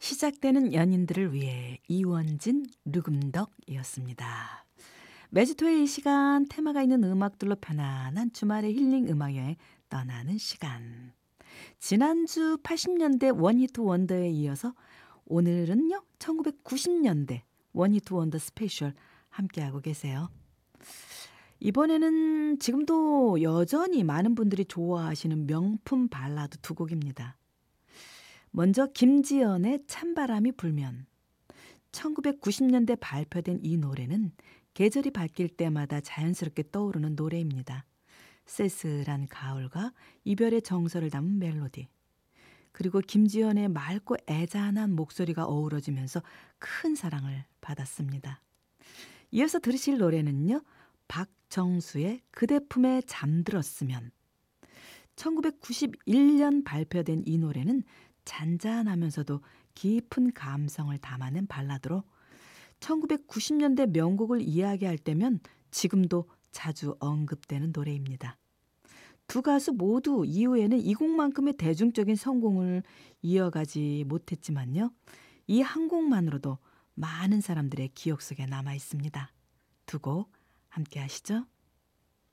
시작되는 연인들을 위해 이원진, 류금덕이었습니다. 매주 토요일 이 시간 테마가 있는 음악들로 편안한 주말의 힐링 음악여행 떠나는 시간. 지난주 80년대 원히트 원더에 이어서 오늘은요 1990년대 원히트 원더 스페셜 함께하고 계세요. 이번에는 지금도 여전히 많은 분들이 좋아하시는 명품 발라드 두 곡입니다. 먼저 김지연의 찬바람이 불면. 1990년대 발표된 이 노래는 계절이 바뀔 때마다 자연스럽게 떠오르는 노래입니다. 쓸쓸한 가을과 이별의 정서를 담은 멜로디, 그리고 김지연의 맑고 애잔한 목소리가 어우러지면서 큰 사랑을 받았습니다. 이어서 들으실 노래는요, 박정수의 그대 품에 잠들었으면. 1991년 발표된 이 노래는 잔잔하면서도 깊은 감성을 담아낸 발라드로 1990년대 명곡을 이야기할 때면 지금도 자주 언급되는 노래입니다. 두 가수 모두 이후에는 이 곡만큼의 대중적인 성공을 이어가지 못했지만요. 이 한 곡만으로도 많은 사람들의 기억 속에 남아 있습니다. 두 곡 함께 하시죠.